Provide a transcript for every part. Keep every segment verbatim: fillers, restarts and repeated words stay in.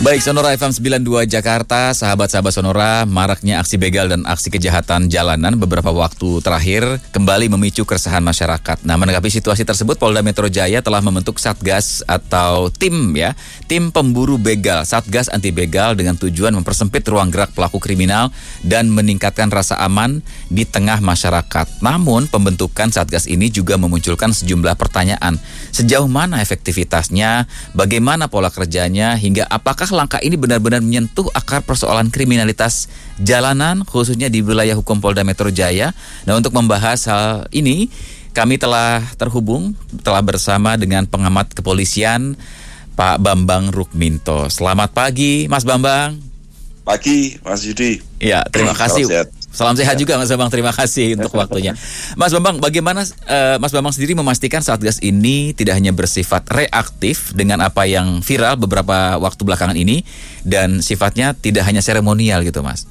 Baik, Sonora F M sembilan puluh dua Jakarta, sahabat-sahabat Sonora, maraknya aksi begal dan aksi kejahatan jalanan beberapa waktu terakhir kembali memicu keresahan masyarakat. Nah, menanggapi situasi tersebut, Polda Metro Jaya telah membentuk Satgas atau tim ya, tim pemburu begal, Satgas anti begal dengan tujuan mempersempit ruang gerak pelaku kriminal dan meningkatkan rasa aman di tengah masyarakat. Namun, pembentukan Satgas ini juga memunculkan sejumlah pertanyaan. Sejauh mana efektivitasnya, bagaimana pola kerjanya, hingga apakah langkah ini benar-benar menyentuh akar persoalan kriminalitas jalanan, khususnya di wilayah hukum Polda Metro Jaya. Nah, untuk membahas hal ini, kami telah terhubung, telah bersama dengan pengamat kepolisian, Pak Bambang Rukminto. Selamat pagi, Mas Bambang. Pagi, Mas Yudi. Ya, terima kasih. Salam sehat, Salam sehat ya. Juga, Mas Bambang. Terima kasih untuk waktunya. Mas Bambang, bagaimana uh, Mas Bambang sendiri memastikan Satgas ini tidak hanya bersifat reaktif dengan apa yang viral beberapa waktu belakangan ini, dan sifatnya tidak hanya seremonial gitu, Mas?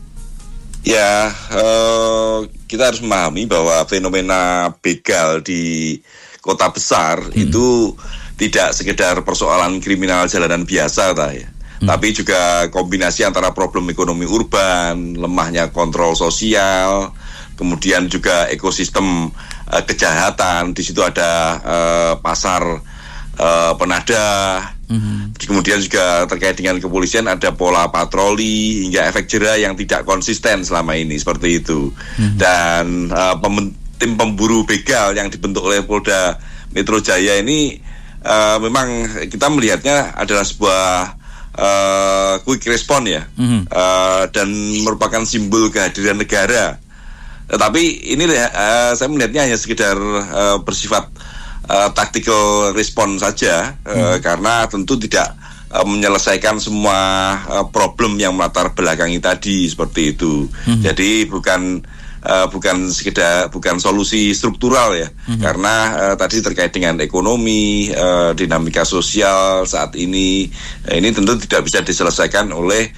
Ya, uh, kita harus memahami bahwa fenomena begal di kota besar hmm. itu tidak sekedar persoalan kriminal jalanan biasa, tak ya. Hmm. Tapi juga kombinasi antara problem ekonomi urban, lemahnya kontrol sosial, kemudian juga ekosistem uh, kejahatan. Di situ ada uh, pasar uh, penadah. Hmm. Kemudian juga terkait dengan kepolisian ada pola patroli hingga efek jera yang tidak konsisten selama ini, seperti itu. Hmm. Dan uh, pem- tim pemburu begal yang dibentuk oleh Polda Metro Jaya ini uh, memang kita melihatnya adalah sebuah Uh, quick response ya, mm-hmm. uh, dan merupakan simbol kehadiran negara. Tetapi ini uh, saya melihatnya hanya sekedar uh, bersifat uh, tactical response saja, uh, mm-hmm. karena tentu tidak uh, menyelesaikan semua uh, problem yang melatar belakangi tadi, seperti itu. Mm-hmm. Jadi bukan Uh, bukan sekedar bukan solusi struktural ya, mm-hmm. karena uh, tadi terkait dengan ekonomi, uh, dinamika sosial saat ini, uh, ini tentu tidak bisa diselesaikan oleh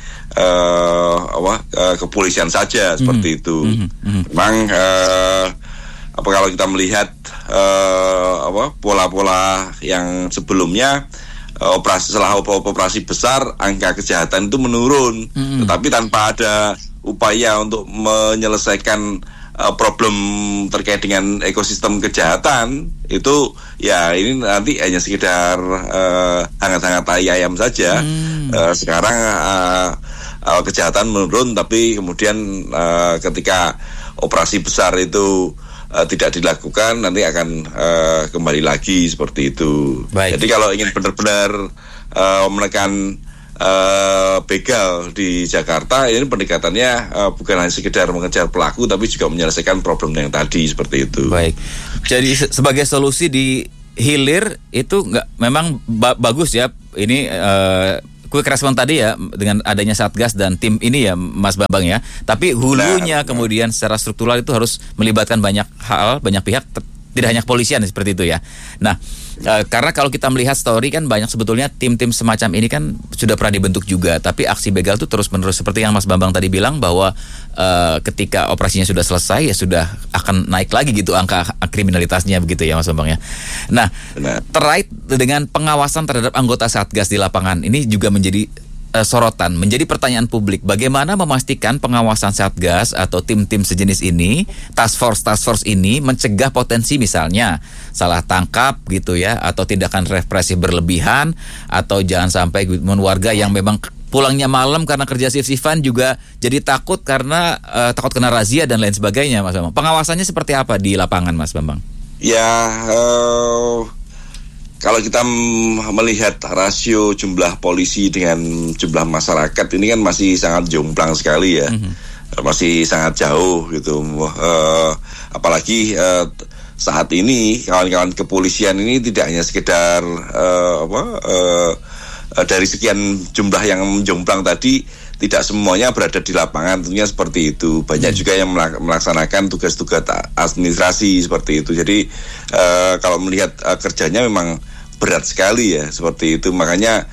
uh, apa, uh, kepolisian saja, mm-hmm. seperti itu. Mm-hmm. Memang uh, apa kalau kita melihat uh, apa pola-pola yang sebelumnya, uh, operasi setelah operasi besar angka kejahatan itu menurun, mm-hmm. tetapi tanpa ada upaya untuk menyelesaikan uh, problem terkait dengan ekosistem kejahatan itu, ya ini nanti hanya sekedar uh, hangat-hangat tai ayam saja. Hmm. Uh, sekarang uh, uh, kejahatan menurun, tapi kemudian uh, ketika operasi besar itu uh, tidak dilakukan, nanti akan uh, kembali lagi seperti itu. Baik. Jadi kalau ingin benar-benar uh, menekan Uh, begal di Jakarta, ini pendekatannya uh, bukan hanya sekedar mengejar pelaku, tapi juga menyelesaikan problem yang tadi, seperti itu. Baik. Jadi se- sebagai solusi di hilir itu nggak memang ba- bagus ya ini uh, quick response tadi ya, dengan adanya Satgas dan tim ini ya, Mas Bambang ya. Tapi hulunya nah, kemudian nah. secara struktural itu harus melibatkan banyak hal, banyak pihak. T- Tidak hanya kepolisian seperti itu ya. Nah, e, karena kalau kita melihat story kan banyak sebetulnya tim-tim semacam ini kan sudah pernah dibentuk juga. Tapi aksi begal itu terus-menerus, seperti yang Mas Bambang tadi bilang bahwa e, ketika operasinya sudah selesai ya sudah akan naik lagi gitu angka kriminalitasnya, begitu ya Mas Bambang ya. Nah, terkait dengan pengawasan terhadap anggota Satgas di lapangan ini juga menjadi sorotan, menjadi pertanyaan publik. Bagaimana memastikan pengawasan Satgas atau tim-tim sejenis ini, task force-task force ini mencegah potensi misalnya salah tangkap gitu ya, atau tindakan represif berlebihan, atau jangan sampai warga yang memang pulangnya malam karena kerja shift-shiftan juga jadi takut karena uh, takut kena razia dan lain sebagainya, Mas Bambang. Pengawasannya seperti apa di lapangan, Mas Bambang? Ya, uh... kalau kita melihat rasio jumlah polisi dengan jumlah masyarakat ini kan masih sangat jomplang sekali ya, mm-hmm. masih sangat jauh gitu. Uh, apalagi uh, saat ini kawan-kawan kepolisian ini tidak hanya sekedar uh, apa uh, dari sekian jumlah yang jomplang tadi, tidak semuanya berada di lapangan, tentunya seperti itu. Banyak hmm. juga yang melaksanakan tugas-tugas administrasi seperti itu. Jadi uh, kalau melihat uh, kerjanya memang berat sekali ya, seperti itu. Makanya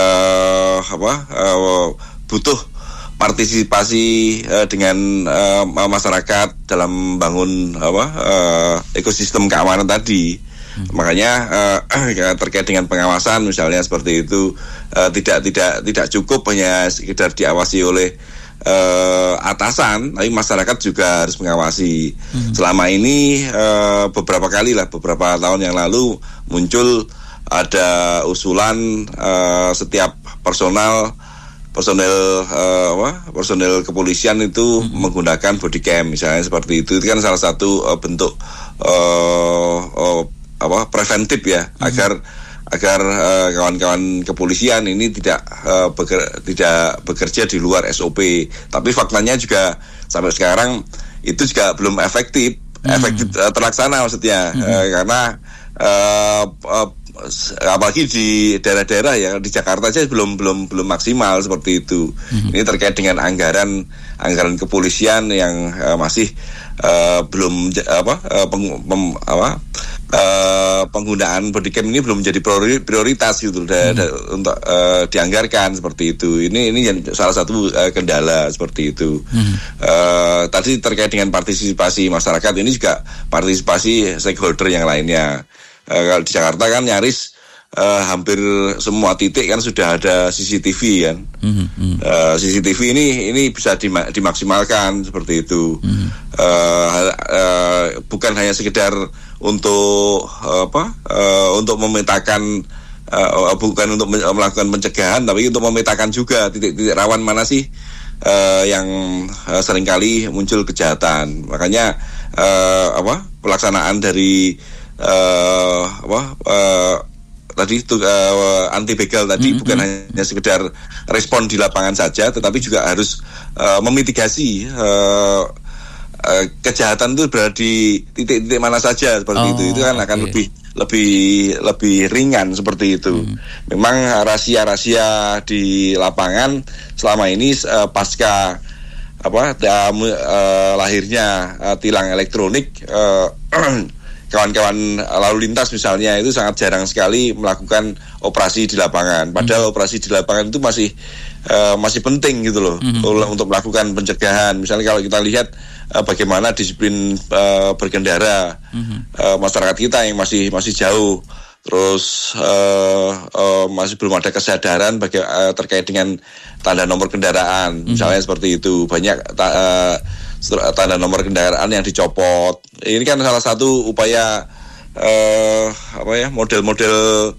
uh, apa uh, butuh partisipasi uh, dengan uh, masyarakat dalam bangun apa uh, ekosistem keamanan tadi. Hmm. Makanya uh, terkait dengan pengawasan misalnya seperti itu uh, tidak tidak tidak cukup hanya sekedar diawasi oleh uh, atasan, tapi masyarakat juga harus mengawasi. Hmm. Selama ini uh, beberapa kali lah beberapa tahun yang lalu muncul ada usulan uh, setiap personal personel uh, apa personel kepolisian itu hmm. menggunakan body cam misalnya seperti itu. Itu kan salah satu uh, bentuk uh, uh, apa preventif ya hmm. agar agar uh, kawan-kawan kepolisian ini tidak uh, beker, tidak bekerja di luar S O P. Tapi faktanya juga sampai sekarang itu juga belum efektif hmm. efektif uh, terlaksana maksudnya hmm. uh, karena uh, uh, apalagi di daerah-daerah ya di Jakarta aja belum belum belum maksimal seperti itu. Mm-hmm. Ini terkait dengan anggaran anggaran kepolisian yang uh, masih uh, belum apa uh, peng, pem, apa uh, penggunaan bodycam ini belum menjadi priori, prioritas gitu da, da, untuk uh, dianggarkan seperti itu. Ini ini salah satu uh, kendala seperti itu. Mm-hmm. Uh, tadi terkait dengan partisipasi masyarakat, ini juga partisipasi stakeholder yang lainnya. Uh, kalau di Jakarta kan nyaris uh, hampir semua titik kan sudah ada C C T V kan. Mm-hmm. uh, C C T V ini ini bisa dima- dimaksimalkan seperti itu. Mm-hmm. uh, uh, bukan hanya sekedar untuk uh, apa uh, untuk memetakan uh, bukan untuk melakukan pencegahan, tapi untuk memetakan juga titik-titik rawan mana sih uh, yang uh, seringkali muncul kejahatan. Makanya uh, apa pelaksanaan dari Uh, apa uh, tadi itu uh, anti begal tadi mm-hmm. bukan hanya sekedar respon di lapangan saja, tetapi juga harus uh, memitigasi uh, uh, kejahatan itu berada di titik-titik mana saja seperti oh, itu itu kan okay. akan lebih lebih lebih ringan seperti itu. Mm. Memang rahasia-rahasia di lapangan selama ini uh, pasca apa da, uh, lahirnya uh, tilang elektronik. Uh, Kawan-kawan lalu lintas misalnya itu sangat jarang sekali melakukan operasi di lapangan. Padahal mm. operasi di lapangan itu masih uh, masih penting gitu loh mm-hmm. untuk melakukan pencegahan. Misalnya kalau kita lihat uh, bagaimana disiplin uh, berkendara mm-hmm. uh, masyarakat kita yang masih masih jauh, terus uh, uh, masih belum ada kesadaran bagi, uh, terkait dengan tanda nomor kendaraan. Mm-hmm. Misalnya seperti itu banyak. Ta- uh, tanda nomor kendaraan yang dicopot. Ini kan salah satu upaya uh, apa ya model-model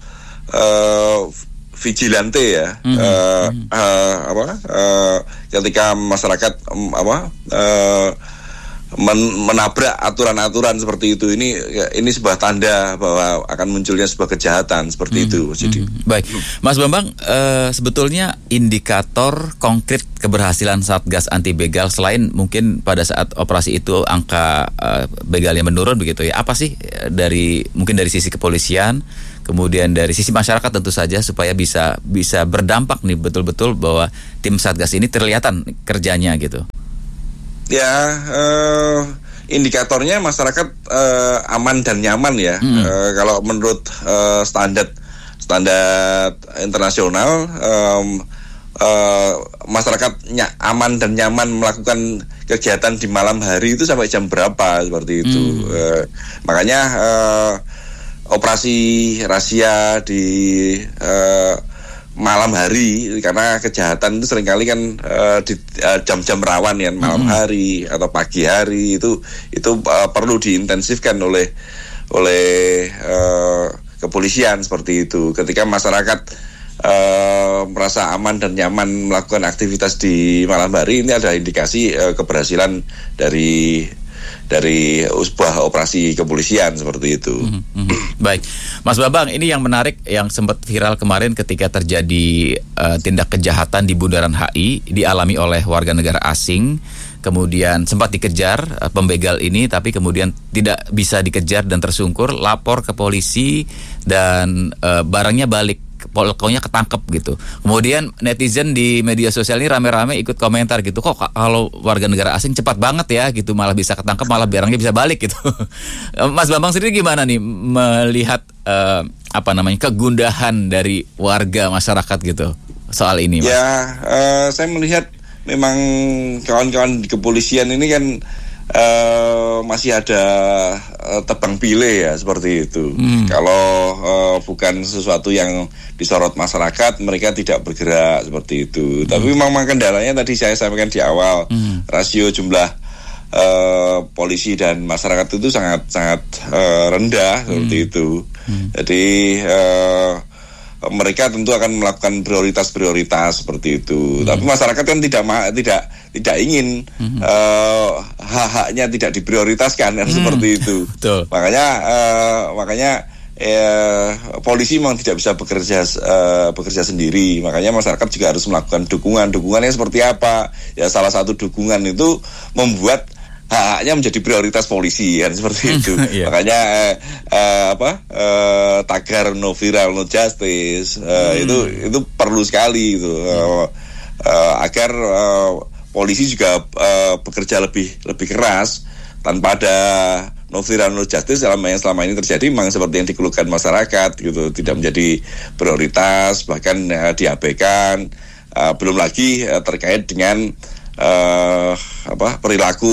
uh, vigilante ya. Mm-hmm. uh, uh, apa uh, ketika masyarakat um, apa uh, men- menabrak aturan-aturan seperti itu, ini ini sebuah tanda bahwa akan munculnya sebuah kejahatan seperti mm-hmm. itu. Jadi mm-hmm. baik, Mas Bambang, uh, sebetulnya indikator konkret keberhasilan Satgas anti begal selain mungkin pada saat operasi itu angka uh, begalnya menurun begitu ya, apa sih dari mungkin dari sisi kepolisian, kemudian dari sisi masyarakat tentu saja supaya bisa bisa berdampak nih betul-betul bahwa tim Satgas ini terlihatan kerjanya gitu. Ya, uh, indikatornya masyarakat uh, aman dan nyaman ya. Hmm. Uh, kalau menurut uh, standar standar internasional, um, uh, masyarakat ny- aman dan nyaman melakukan kegiatan di malam hari itu sampai jam berapa seperti itu. Hmm. Uh, makanya uh, operasi rahasia di uh, malam hari, karena kejahatan itu seringkali kan uh, di uh, jam-jam rawan ya, malam mm-hmm. hari atau pagi hari itu itu uh, perlu diintensifkan oleh oleh uh, kepolisian seperti itu. Ketika masyarakat uh, merasa aman dan nyaman melakukan aktivitas di malam hari, ini ada indikasi uh, keberhasilan dari dari sebuah operasi kepolisian seperti itu. Mm-hmm. Baik, Mas Bambang, ini yang menarik yang sempat viral kemarin ketika terjadi uh, tindak kejahatan di Bundaran H I dialami oleh warga negara asing, kemudian sempat dikejar uh, pembegal ini, tapi kemudian tidak bisa dikejar dan tersungkur, lapor ke polisi dan uh, barangnya balik. Pokoknya ketangkep gitu. Kemudian netizen di media sosial ini rame-rame ikut komentar gitu, kok kalau warga negara asing cepat banget ya gitu, malah bisa ketangkep, malah barangnya bisa balik gitu. Mas Bambang sendiri gimana nih melihat uh, apa namanya kegundahan dari warga masyarakat gitu soal ini, Mas? Ya, uh, saya melihat memang kawan-kawan di kepolisian ini kan uh, masih ada uh, tebang pilih ya seperti itu. Hmm. Kalau uh, bukan sesuatu yang disorot masyarakat, mereka tidak bergerak seperti itu. Hmm. Tapi memang kendalanya tadi saya sampaikan di awal, hmm. rasio jumlah uh, polisi dan masyarakat itu sangat sangat uh, rendah seperti hmm. itu. Hmm. Jadi uh, mereka tentu akan melakukan prioritas-prioritas seperti itu. Hmm. Tapi masyarakat kan tidak tidak tidak ingin hmm. uh, hak-haknya tidak diprioritaskan kan hmm. seperti itu. Betul. Makanya uh, makanya uh, polisi memang tidak bisa bekerja uh, bekerja sendiri. Makanya masyarakat juga harus melakukan dukungan. Dukungannya seperti apa? Ya salah satu dukungan itu membuat hak-haknya menjadi prioritas polisi kan seperti itu. yeah. Makanya eh, eh, apa eh, tagar no viral no justice eh, hmm. itu itu perlu sekali itu hmm. eh, eh, agar eh, polisi juga eh, bekerja lebih lebih keras tanpa ada no viral no justice selama yang selama ini terjadi memang seperti yang dikeluhkan masyarakat gitu, tidak menjadi prioritas, bahkan eh, diabaikan. Eh, belum lagi eh, terkait dengan Uh, apa perilaku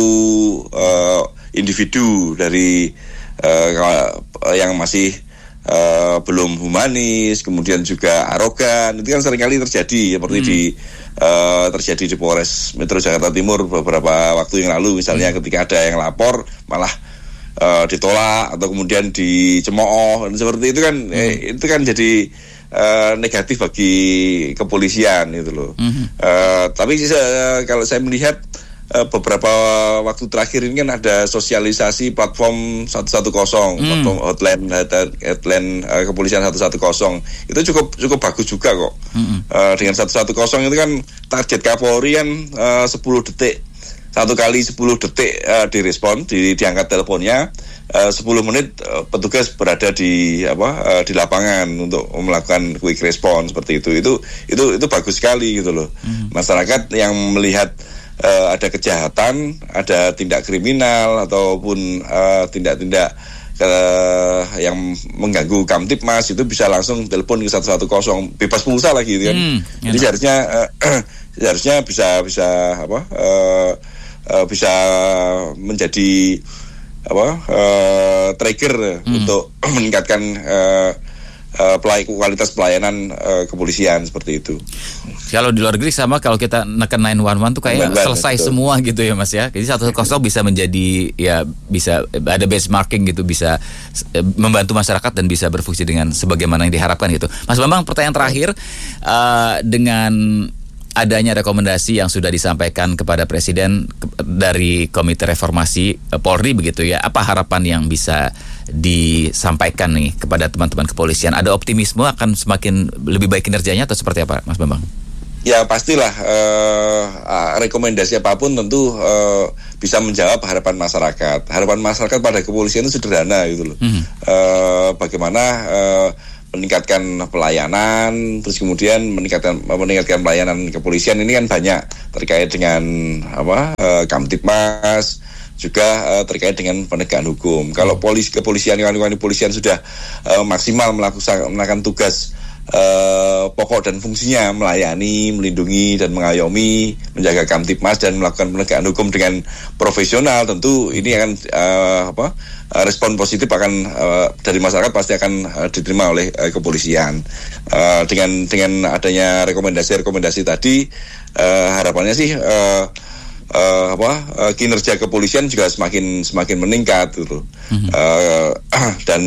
uh, individu dari uh, yang masih uh, belum humanis, kemudian juga arogan, itu kan seringkali terjadi seperti hmm. di uh, terjadi di Polres Metro Jakarta Timur beberapa waktu yang lalu, misalnya hmm. ketika ada yang lapor malah uh, ditolak atau kemudian dicemooh, seperti itu kan hmm. eh, itu kan jadi Uh, negatif bagi kepolisian itu loh. Mm-hmm. Uh, tapi uh, kalau saya melihat uh, beberapa waktu terakhir ini kan ada sosialisasi platform seratus sepuluh, mm. platform hotline hotline uh, kepolisian seratus sepuluh itu cukup cukup bagus juga kok. Mm-hmm. Uh, dengan seratus sepuluh itu kan target Kapolri kan uh, sepuluh detik. Satu kali sepuluh detik uh, direspon, di, diangkat teleponnya, uh, sepuluh menit uh, petugas berada di apa uh, di lapangan untuk melakukan quick response seperti itu. Itu itu itu bagus sekali gitu loh. Hmm. Masyarakat yang melihat uh, ada kejahatan, ada tindak kriminal ataupun uh, tindak-tindak uh, yang mengganggu Kamtibmas itu bisa langsung telepon ke seratus sepuluh, bebas pulsa lagi gitu kan. Hmm, Jadi seharusnya uh, seharusnya bisa bisa apa uh, Uh, bisa menjadi apa uh, trigger hmm. untuk meningkatkan uh, uh, pelay- kualitas pelayanan uh, kepolisian seperti itu. Kalau di luar negeri sama, kalau kita neken sembilan satu satu tuh kayak Benar, selesai betul. semua gitu ya Mas ya. Jadi seratus sepuluh bisa menjadi ya bisa ada benchmarking gitu, bisa membantu masyarakat dan bisa berfungsi dengan sebagaimana yang diharapkan gitu. Mas Bambang, pertanyaan terakhir, uh, dengan adanya rekomendasi yang sudah disampaikan kepada Presiden dari Komite Reformasi Polri begitu ya, apa harapan yang bisa disampaikan nih kepada teman-teman kepolisian? Ada optimisme akan semakin lebih baik kinerjanya atau seperti apa, Mas Bambang? Ya pastilah uh, rekomendasi apapun tentu uh, bisa menjawab harapan masyarakat. Harapan masyarakat pada kepolisian itu sederhana gitu loh. Hmm. Uh, bagaimana uh, meningkatkan pelayanan, terus kemudian meningkatkan meningkatkan pelayanan kepolisian ini kan banyak terkait dengan apa uh, Kamtibmas, juga uh, terkait dengan penegakan hukum. Kalau polisi kepolisian kawan-kawan kepolisian sudah uh, maksimal melakukan melakukan tugas uh, pokok dan fungsinya, melayani, melindungi dan mengayomi, menjaga Kamtibmas dan melakukan penegakan hukum dengan profesional, tentu ini akan uh, apa respon positif akan uh, dari masyarakat pasti akan uh, diterima oleh uh, kepolisian. Uh, dengan dengan adanya rekomendasi-rekomendasi tadi, uh, harapannya sih uh, uh, apa uh, kinerja kepolisian juga semakin semakin meningkat gitu. Mm-hmm. Uh, dan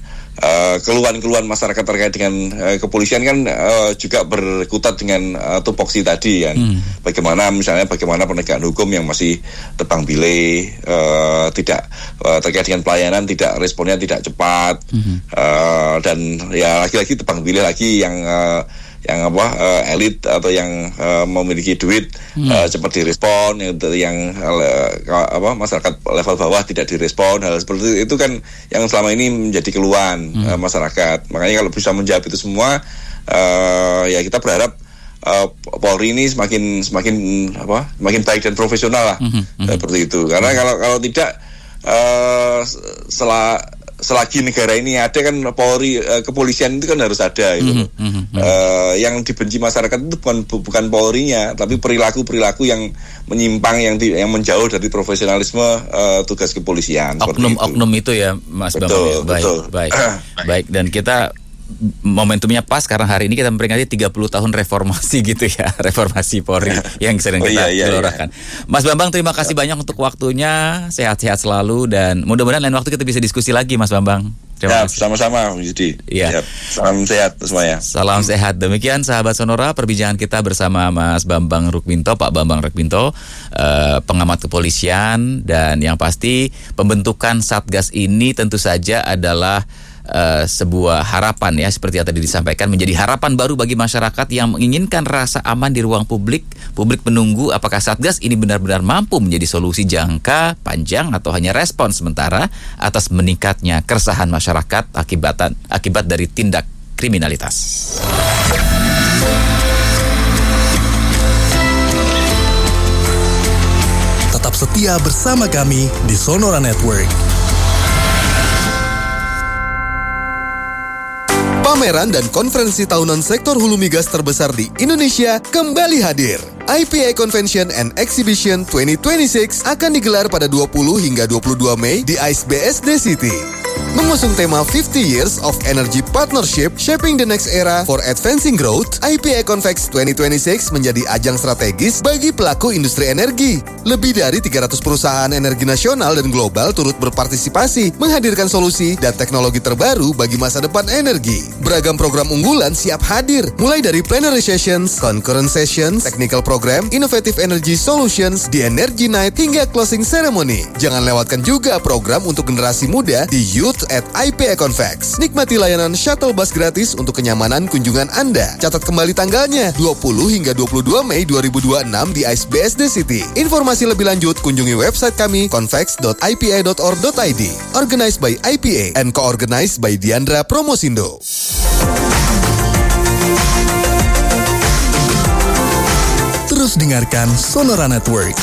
Uh, keluhan-keluhan masyarakat terkait dengan uh, kepolisian kan uh, juga berkutat dengan uh, tupoksi tadi kan. Hmm. Bagaimana misalnya bagaimana penegakan hukum yang masih tebang pilih, uh, tidak uh, terkait dengan pelayanan tidak responnya tidak cepat, hmm. uh, dan ya lagi-lagi tebang pilih lagi yang uh, yang apa uh, elit atau yang uh, memiliki duit hmm. uh, cepat direspon, yang, yang uh, apa masyarakat level bawah tidak direspon. Hal seperti itu kan yang selama ini menjadi keluhan hmm. uh, masyarakat. Makanya kalau bisa menjawab itu semua, uh, ya kita berharap uh, Polri ini semakin semakin apa semakin baik dan profesional lah, hmm. Hmm. seperti itu. Karena hmm. kalau kalau tidak uh, setelah selagi negara ini ada kan Polri, uh, kepolisian itu kan harus ada gitu. Mm-hmm, mm-hmm. Uh, yang dibenci masyarakat itu bukan bukan Polrinya, tapi perilaku-perilaku yang menyimpang, yang di, yang menjauh dari profesionalisme uh, tugas kepolisian. Oknum-oknum itu. itu ya, Mas Bambang. Betul, ya. Baik, betul. baik, baik. Dan kita momentumnya pas karena hari ini kita memperingati tiga puluh tahun reformasi gitu ya, reformasi Polri yang sering oh, kita iya, iya, gelorakan. Iya. Mas Bambang, terima kasih banyak untuk waktunya, sehat-sehat selalu dan mudah-mudahan lain waktu kita bisa diskusi lagi, Mas Bambang. Terima ya, kasih. Sama-sama, Yudi. Iya. Salam sehat semuanya. Salam hmm. sehat. Demikian sahabat Sonora, perbincangan kita bersama Mas Bambang Rukminto, Pak Bambang Rukminto, eh, pengamat kepolisian, dan yang pasti pembentukan Satgas ini tentu saja adalah Uh, sebuah harapan ya, seperti yang tadi disampaikan, menjadi harapan baru bagi masyarakat yang menginginkan rasa aman di ruang publik. Publik menunggu apakah Satgas ini benar-benar mampu menjadi solusi jangka panjang atau hanya respon sementara atas meningkatnya keresahan masyarakat akibatan akibat dari tindak kriminalitas. Tetap setia bersama kami di Sonora Network. Pameran dan konferensi tahunan sektor hulu migas terbesar di Indonesia kembali hadir. I P A Convention and Exhibition dua ribu dua puluh enam akan digelar pada dua puluh hingga dua puluh dua Mei di I C E B S D City. Mengusung tema lima puluh Years of Energy Partnership Shaping the Next Era for Advancing Growth, I P A Convex dua ribu dua puluh enam menjadi ajang strategis bagi pelaku industri energi. Lebih dari tiga ratus perusahaan energi nasional dan global turut berpartisipasi menghadirkan solusi dan teknologi terbaru bagi masa depan energi. Beragam program unggulan siap hadir, mulai dari plenary sessions, concurrent sessions, technical program, innovative energy solutions, the Energy Night, hingga closing ceremony. Jangan lewatkan juga program untuk generasi muda di Youth at I P A Convex. Nikmati layanan shuttle bus gratis untuk kenyamanan kunjungan Anda. Catat kembali tanggalnya, dua puluh hingga dua puluh dua Mei dua ribu dua puluh enam di I C E B S D City. Informasi lebih lanjut kunjungi website kami convex dot i p a dot org dot i d. Organized by I P A and co-organized by Diandra Promosindo. Terus dengarkan Sonora Network.